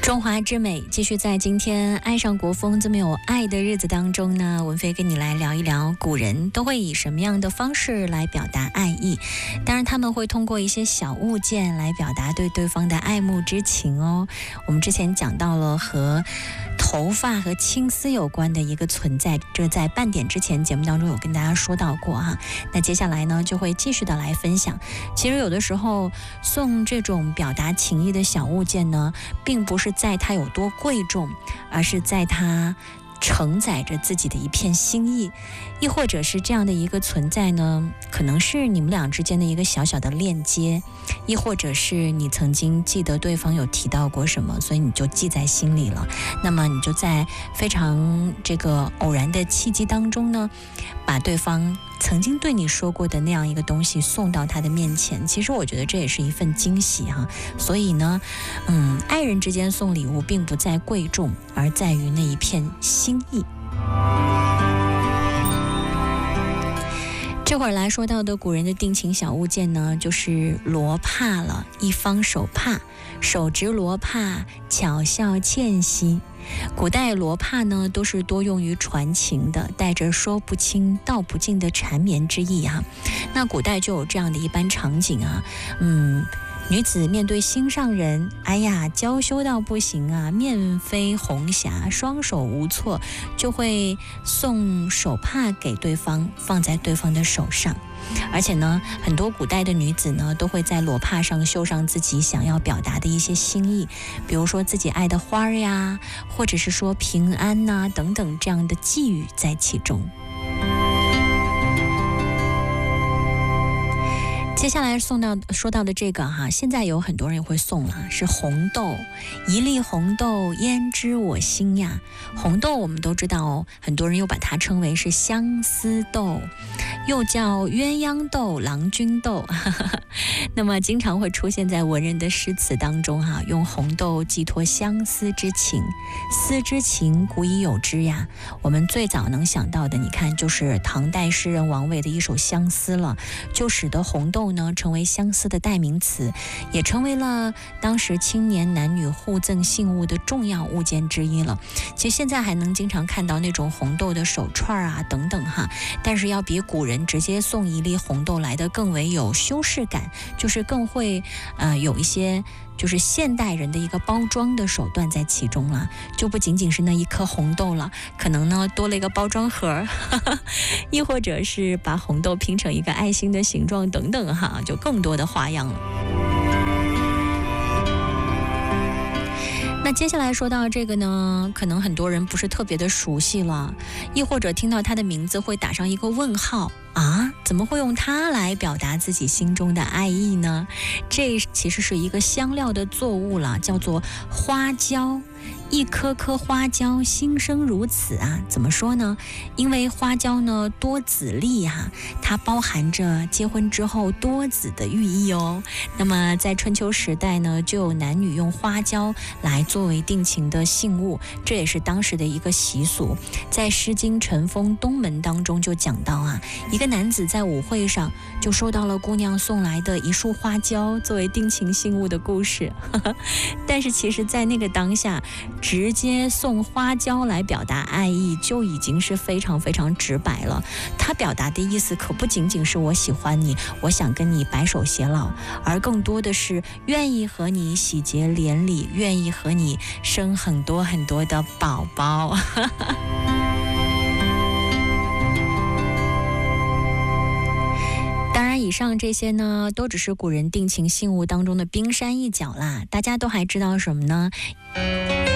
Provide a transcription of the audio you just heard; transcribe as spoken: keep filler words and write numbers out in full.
中华之美继续在今天爱上国风这么有爱的日子当中呢，文飞跟你来聊一聊古人都会以什么样的方式来表达爱意。当然他们会通过一些小物件来表达对对方的爱慕之情哦。我们之前讲到了和头发和青丝有关的一个存在，这在半点之前节目当中有跟大家说到过哈。那接下来呢就会继续的来分享。其实有的时候送这种表达情意的小物件呢，并不是在它有多贵重，而是在它承载着自己的一片心意，亦或者是这样的一个存在呢，可能是你们俩之间的一个小小的链接，亦或者是你曾经记得对方有提到过什么，所以你就记在心里了。那么你就在非常这个偶然的契机当中呢，把对方曾经对你说过的那样一个东西送到他的面前。其实我觉得这也是一份惊喜哈。所以呢，嗯，爱人之间送礼物并不在贵重，而在于那一片心意。这会儿来说到的古人的定情小物件呢，就是罗帕了。一方手帕，手执罗帕，巧笑倩兮。古代罗帕呢，都是多用于传情的，带着说不清道不尽的缠绵之意啊。那古代就有这样的一般场景啊，嗯，女子面对心上人，哎呀，娇羞到不行啊，面飞红霞，双手无措，就会送手帕给对方，放在对方的手上。而且呢，很多古代的女子呢，都会在罗帕上绣上自己想要表达的一些心意，比如说自己爱的花呀，或者是说平安呐、等等这样的寄语在其中。接下来送到说到的这个哈，现在有很多人会送了，是红豆。一粒红豆胭脂我心呀。红豆我们都知道，很多人又把它称为是相思豆，又叫鸳鸯豆、郎君豆那么经常会出现在文人的诗词当中哈，用红豆寄托相思之情。思之情古已有之呀。我们最早能想到的，你看就是唐代诗人王维的一首《相思》了，就使得红豆呢成为相思的代名词，也成为了当时青年男女互赠信物的重要物件之一了。其实现在还能经常看到那种红豆的手串啊等等哈，但是要比古人直接送一粒红豆来的更为有修饰感，就是更会呃有一些就是现代人的一个包装的手段在其中了，就不仅仅是那一颗红豆了，可能呢多了一个包装盒亦或者是把红豆拼成一个爱心的形状等等哈，就更多的花样了。那接下来说到这个呢，可能很多人不是特别的熟悉了，亦或者听到他的名字会打上一个问号啊，怎么会用它来表达自己心中的爱意呢？这其实是一个香料的作物了，叫做花椒。一颗颗花椒心生如此啊，怎么说呢？因为花椒呢多子粒啊，它包含着结婚之后多子的寓意哦。那么在春秋时代呢，就有男女用花椒来作为定情的信物，这也是当时的一个习俗。在《诗经·陈风·东门》当中就讲到啊，一个男子在舞会上就收到了姑娘送来的一束花椒作为定情信物的故事但是其实在那个当下，直接送花椒来表达爱意就已经是非常非常直白了。他表达的意思可不仅仅是我喜欢你，我想跟你白首偕老，而更多的是愿意和你喜结连理，愿意和你生很多很多的宝宝当然以上这些呢，都只是古人定情信物当中的冰山一角啦。大家都还知道什么呢？